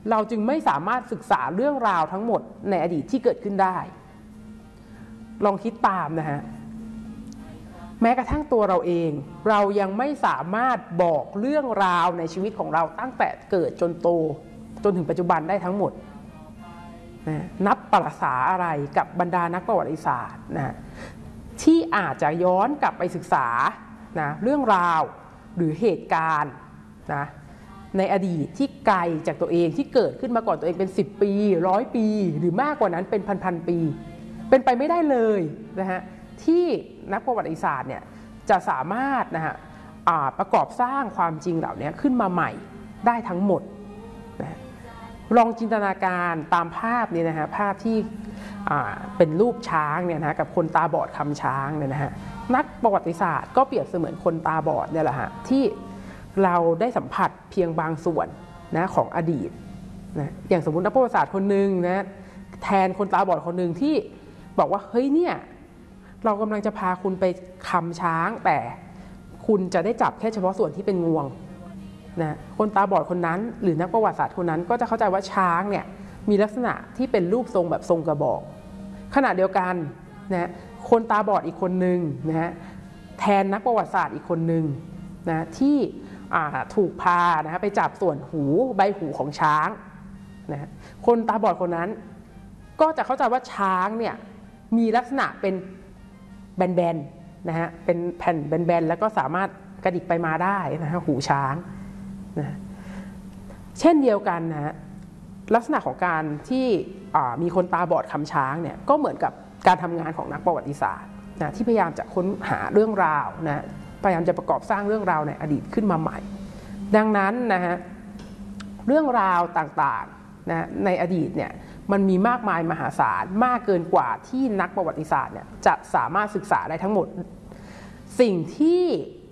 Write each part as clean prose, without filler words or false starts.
เราจึงไม่สามารถศึกษาเรื่องราวทั้งหมดในอดีตที่เกิดขึ้นได้ลองคิดตามนะฮะแม้กระทั่งตัวเราเองเรายังไม่สามารถบอกเรื่องราวในชีวิตของเราตั้งแต่เกิดจนโตจนถึงปัจจุบันได้ทั้งหมดนะนับประสาอะไรกับบรรดานักประวัติศาสตร์นะที่อาจจะย้อนกลับไปศึกษานะเรื่องราวหรือเหตุการณ์นะในอดีตที่ไกลจากตัวเองที่เกิดขึ้นมาก่อนตัวเองเป็น10 ปี100 ปีหรือมากกว่านั้นเป็นพันปีเป็นไปไม่ได้เลยนะฮะที่นักประวัติศาสตร์เนี่ยจะสามารถนะฮะประกอบสร้างความจริงเหล่านี้ขึ้นมาใหม่ได้ทั้งหมดนะลองจินตนาการตามภาพนี่นะฮะภาพที่เป็นรูปช้างเนี่ยนะกับคนตาบอดคำช้างเนี่ยนะฮะนักประวัติศาสตร์ก็เปรียบเสมือนคนตาบอดเนี่ยแหละฮะที่เราได้สัมผัสเพียงบางส่วนนะของอดีตนะอย่างสมมุตินักประวัติศาสตร์คนหนึ่งนะแทนคนตาบอดคนหนึ่งที่บอกว่าเฮ้ยเนี่ยเรากำลังจะพาคุณไปคำช้างแต่คุณจะได้จับแค่เฉพาะส่วนที่เป็นงวงนะคนตาบอดคนนั้นหรือนักประวัติศาสตร์คนนั้นก็จะเข้าใจว่าช้างเนี่ยมีลักษณะที่เป็นรูปทรงแบบทรงกระบอกขณะเดียวกันนะคนตาบอดอีกคนหนึ่งนะฮะแทนนักประวัติศาสตร์อีกคนหนึ่งนะที่ถูกพานะไปจับส่วนหูใบหูของช้างนะคนตาบอดคนนั้นก็จะเข้าใจว่าช้างเนี่ยมีลักษณะเป็นแบนๆนะฮะเป็นแผ่นแบนๆแล้วก็สามารถกระดิกไปมาได้นะฮะหูช้างนะเช่นเดียวกันนะฮะลักษณะของการที่มีคนตาบอดคำช้างเนี่ยก็เหมือนกับการทำงานของนักประวัติศาสตร์นะที่พยายามจะค้นหาเรื่องราวนะพยายามจะประกอบสร้างเรื่องราวในอดีตขึ้นมาใหม่ดังนั้นนะฮะเรื่องราวต่างๆนะในอดีตเนี่ยมันมีมากมายมหาศาลมากเกินกว่าที่นักประวัติศาสตร์เนี่ยจะสามารถศึกษาได้ทั้งหมดสิ่งที่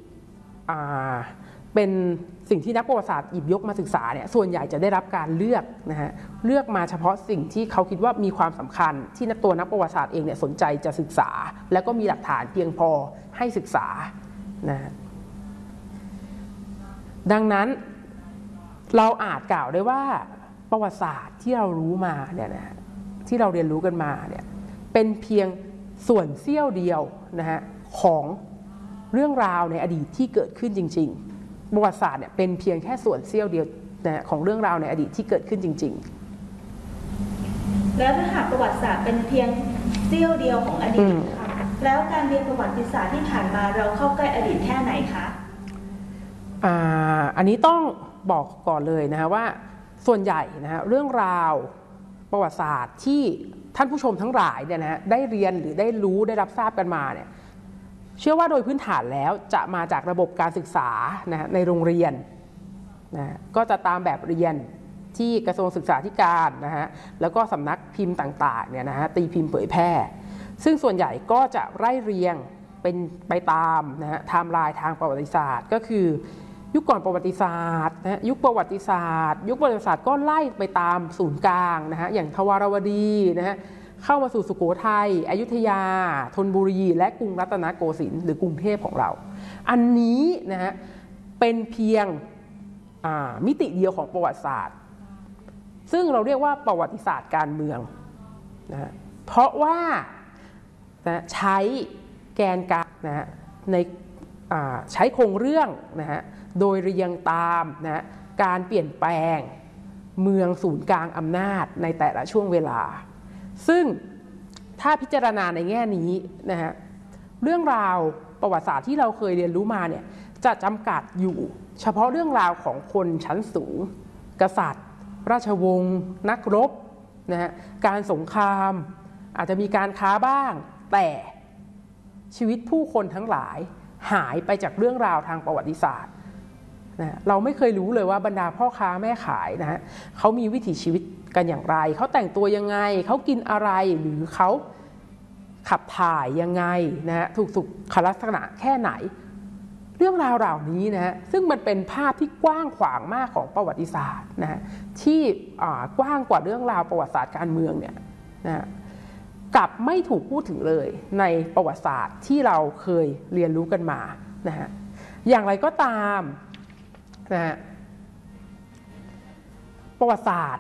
เป็นสิ่งที่นักประวัติศาสตร์หยิบยกมาศึกษาเนี่ยส่วนใหญ่จะได้รับการเลือกนะฮะเลือกมาเฉพาะสิ่งที่เขาคิดว่ามีความสำคัญที่ตัวนักประวัติศาสตร์เองเนี่ยสนใจจะศึกษาแล้วก็มีหลักฐานเพียงพอให้ศึกษานะดังนั้นเราอาจกล่าวได้ว่าประวัติศาสตร์ที่เรารู้มาเนี่ยนะที่เราเรียนรู้กันมาเนี่ยเป็นเพียงส่วนเสี้ยวเดียวนะฮะของเรื่องราวในอดีตที่เกิดขึ้นจริงๆประวัติศาสตร์เนี่ยเป็นเพียงแค่ส่วนเสี้ยวเดียวนะของเรื่องราวในอดีตที่เกิดขึ้นจริงๆแล้วถ้าหากประวัติศาสตร์เป็นเพียงเสี้ยวเดียวของอดีตแล้วการเรียนประวัติศาสตร์ที่ผ่านมาเราเข้าใกล้อดีตแค่ไหนคะอันนี้ต้องบอกก่อนเลยนะฮะว่าส่วนใหญ่นะฮะเรื่องราวประวัติศาสตร์ที่ท่านผู้ชมทั้งหลายเนี่ยนะฮะได้เรียนหรือได้รู้ได้รับทราบกันมาเนี่ยเชื่อว่าโดยพื้นฐานแล้วจะมาจากระบบการศึกษานะในโรงเรียนนะก็จะตามแบบเรียนที่กระทรวงศึกษาธิการนะฮะแล้วก็สำนักพิมพ์ต่างๆเนี่ยนะฮะตีพิมพ์เผยแพร่ซึ่งส่วนใหญ่ก็จะไล่เรียงเป็นไปตามนะฮะไทม์ไลน์ทางประวัติศาสตร์ก็คือยุคก่อนประวัติศาสตร์นะยุคประวัติศาสตร์ยุคประวัติศาสตร์ก็ไล่ไปตามศูนย์กลางนะฮะอย่างทวารวดีนะฮะเข้ามาสู่สุโขทัยอยุธยาธนบุรีและกรุงรัตนโกสินทร์หรือกรุงเทพของเราอันนี้นะฮะเป็นเพียงมิติเดียวของประวัติศาสตร์ซึ่งเราเรียกว่าประวัติศาสตร์การเมืองนะเพราะว่านะใช้แกนกลางนะในใช้โครงเรื่องนะฮะโดยเรียงตามนะการเปลี่ยนแปลงเมืองศูนย์กลางอำนาจในแต่ละช่วงเวลาซึ่งถ้าพิจารณาในแง่นี้นะฮะเรื่องราวประวัติศาสตร์ที่เราเคยเรียนรู้มาเนี่ยจะจำกัดอยู่เฉพาะเรื่องราวของคนชั้นสูงกษัตริย์ราชวงศ์นักรบนะฮะการสงครามอาจจะมีการค้าบ้างแต่ชีวิตผู้คนทั้งหลายหายไปจากเรื่องราวทางประวัติศาสตร์นะเราไม่เคยรู้เลยว่าบรรดาพ่อค้าแม่ขายนะฮะเขามีวิถีชีวิตกันอย่างไรเขาแต่งตัวยังไงเขากินอะไรหรือเขาขับถ่ายยังไงนะฮะถูกสุขลักษณะแค่ไหนเรื่องราวเหล่านี้นะฮะซึ่งมันเป็นภาพที่กว้างขวางมากของประวัติศาสตร์นะฮะที่กว้างกว่าเรื่องราวประวัติศาสตร์การเมืองเนี่ยนะกลับไม่ถูกพูดถึงเลยในประวัติศาสตร์ที่เราเคยเรียนรู้กันมานะฮะอย่างไรก็ตามนะฮะประวัติศาสตร์